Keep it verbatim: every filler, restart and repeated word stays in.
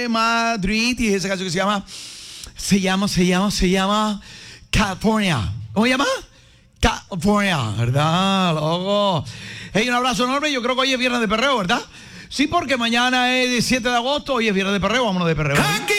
Madrid y esa canción que se llama se llama, se llama, se llama California. ¿Cómo se llama? California, ¿verdad, loco? Hey, un abrazo enorme. Yo creo que hoy es viernes de perreo, ¿verdad? Sí, porque mañana es siete de agosto, hoy es viernes de perreo, vámonos de perreo. Aquí